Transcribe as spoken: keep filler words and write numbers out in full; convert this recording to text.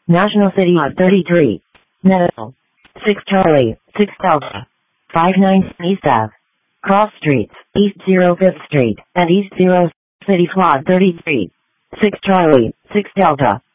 National City of thirty-three. Meadow. six Charlie, six Delta. five nine East Ave. Cross Streets, East zero fifth Street, and East zero City Quad thirty-three. six Charlie, six Delta.